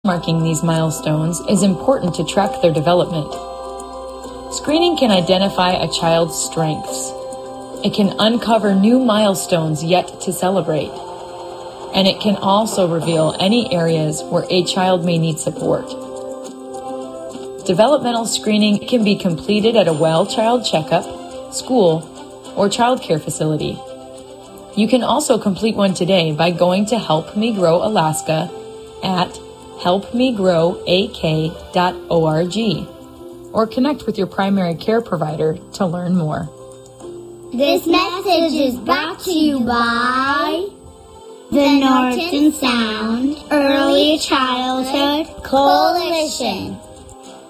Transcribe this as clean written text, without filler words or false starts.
Marking these milestones is important to track their development. Screening can identify a child's strengths. It can uncover new milestones yet to celebrate. And it can also reveal any areas where a child may need support. Developmental screening can be completed at a well child checkup, school, or child care facility. You can also complete one today by going to Help Me Grow Alaska at helpmegrowak.org or connect with your primary care provider to learn more. This message is brought to you by the Norton Sound Early Childhood Coalition.